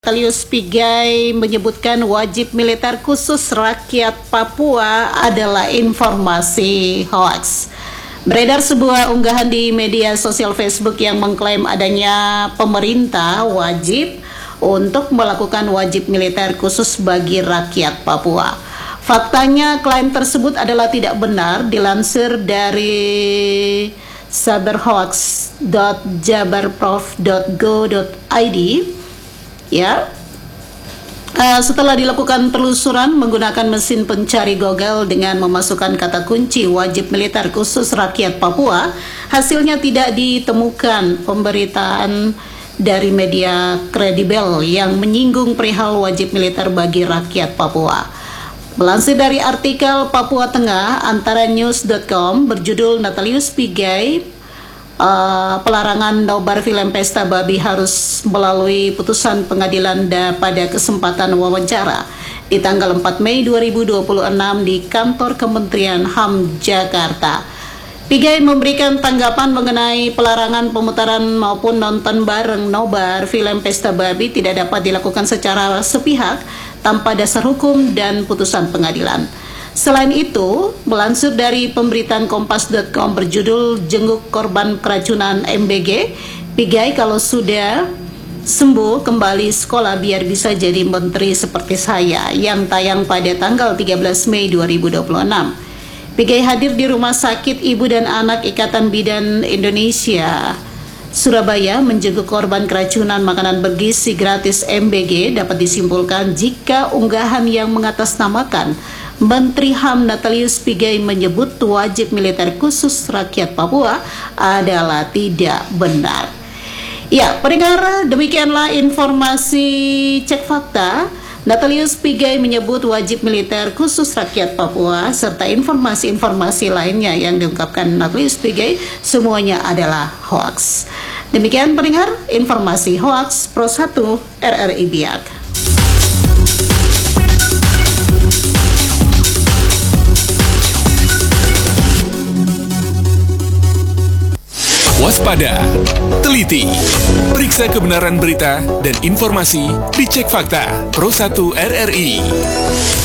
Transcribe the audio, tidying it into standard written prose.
Natalius Pigai menyebutkan wajib militer khusus rakyat Papua adalah informasi hoaks. Beredar sebuah unggahan di media sosial Facebook yang mengklaim adanya pemerintah wajib untuk melakukan wajib militer khusus bagi rakyat Papua. Faktanya klaim tersebut adalah tidak benar, dilansir dari cyberhoax.jabarprof.go.id. Setelah dilakukan telusuran menggunakan mesin pencari Google dengan memasukkan kata kunci wajib militer khusus rakyat Papua, hasilnya tidak ditemukan pemberitaan dari media kredibel yang menyinggung perihal wajib militer bagi rakyat Papua. Melansir dari artikel Papua Tengah antaranews.com berjudul Natalius Pigai pelarangan nobar film Pesta Babi harus melalui putusan pengadilan pada kesempatan wawancara di tanggal 4 Mei 2026 di kantor Kementerian HAM Jakarta. Pigai memberikan tanggapan mengenai pelarangan pemutaran maupun nonton bareng nobar film Pesta Babi tidak dapat dilakukan secara sepihak tanpa dasar hukum dan putusan pengadilan. Selain itu, melansir dari pemberitaan kompas.com berjudul Jenguk Korban Keracunan MBG, Pigai kalau sudah sembuh kembali sekolah biar bisa jadi menteri seperti saya, yang tayang pada tanggal 13 Mei 2026. Pigai hadir di Rumah Sakit Ibu dan Anak Ikatan Bidan Indonesia Surabaya menjenguk korban keracunan makanan bergizi gratis MBG. Dapat disimpulkan jika unggahan yang mengatasnamakan Menteri HAM Natalius Pigai menyebut wajib militer khusus rakyat Papua adalah tidak benar. Ya, pendengar, demikianlah informasi Cek Fakta. Natalius Pigai menyebut wajib militer khusus rakyat Papua serta informasi-informasi lainnya yang diungkapkan Natalius Pigai semuanya adalah hoaks. Demikian pendengar, informasi hoaks Pro 1 RRI Biak. Waspada, teliti, periksa kebenaran berita dan informasi di Cek Fakta Pro 1 RRI.